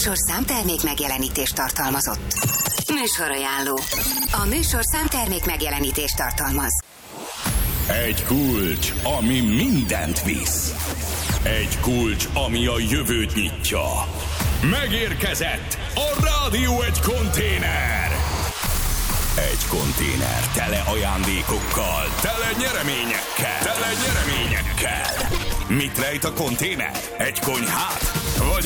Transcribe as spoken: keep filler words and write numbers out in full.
műsorszám termék megjelenítést tartalmazott. Műsorajánló. A műsorszám termék megjelenítést tartalmaz. Egy kulcs, ami mindent visz. Egy kulcs, ami a jövőt nyitja. Megérkezett a Rádió Egy konténer. Egy konténer tele ajándékokkal, tele nyereményekkel, tele nyereményekkel. Mit rejt a konténer? Egy konyhát? Vagy